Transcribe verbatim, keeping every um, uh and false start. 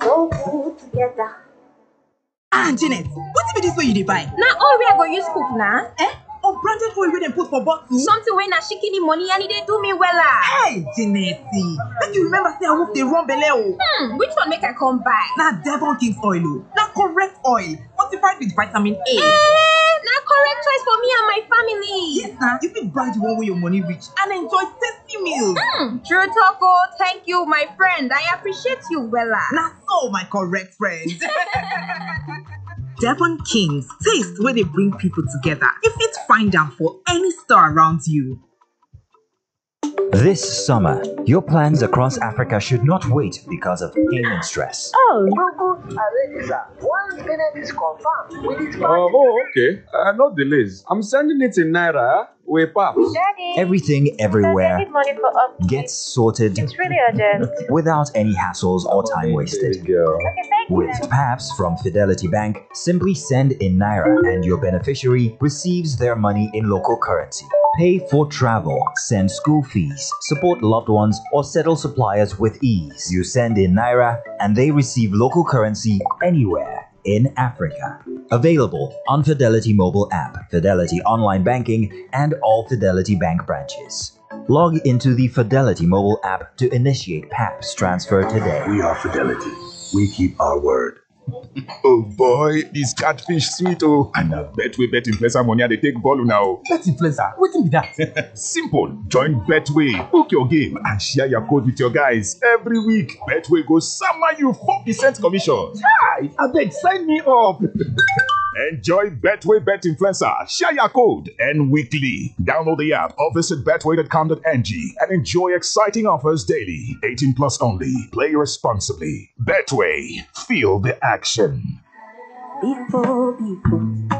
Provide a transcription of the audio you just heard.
So good together. Ah, Janet, what if it is where you dey buy? Now all we are going to use cook now. Eh? Unbranded oil wey dem put for bottle? Something wey na shikini money and e dey do me wella. Hey, Janet, make you remember say I wolf dey run belle o. Hmm, which one make I come buy? Na Devon King's oil o. Na correct oil, fortified with vitamin A. Eh, na correct choice for me and my family. Yes, na. You fit buy the one wey your money reach and enjoy tasty meals. Hmm, true talk o. Thank you, my friend. I appreciate you wella. Na so, my correct friend. Devon Kings, taste where they bring people together. You fit find them for any store around you. This summer, your plans across Africa should not wait because of payment stress. Oh, Google already, sir. Once payment is confirmed with its Uh, oh, okay. Uh, no delays. I'm sending it in Naira with Paps. Daddy, Everything everywhere need money for upkeep. gets sorted It's really urgent. without any hassles or time Baby wasted. girl. Okay, thank you. With Paps from Fidelity Bank, simply send in Naira and your beneficiary receives their money in local currency. Pay for travel, send school fees, support loved ones, or settle suppliers with ease. You send in Naira and they receive local currency anywhere in Africa. Available on Fidelity mobile app, Fidelity online banking, and all Fidelity Bank branches. Log into the Fidelity mobile app to initiate Paps transfer today. We are Fidelity. We keep our word. Oh boy, this catfish sweet oh. And I bet we bet influencer money they take ball now. Bet influencer, wetin be that? Simple. Join Betway, book your game, and share your code with your guys every week. Betway goes summer you four percent commission. Hi, abeg sign me up. Enjoy Betway Bet Influencer. Share your code and weekly. Download the app or visit betway dot com dot n g and enjoy exciting offers daily. eighteen plus only. Play responsibly. Betway. Feel the action. Before people